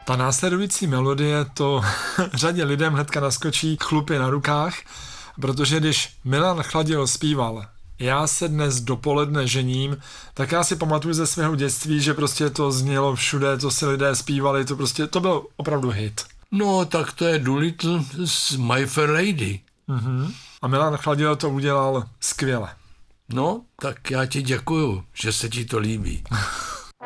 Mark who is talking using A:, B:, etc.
A: Ta následující melodie to řadě lidem hnedka naskočí chlupy na rukách, protože když Milan Chladil zpíval Já se dnes dopoledne žením, tak já si pamatuju ze svého dětství, že prostě to znělo všude, to si lidé zpívali, to byl opravdu hit.
B: No, tak to je Doolittle z My Fair Lady.
A: A Milan Chladil to udělal skvěle.
B: No, tak já ti děkuju, že se ti to líbí.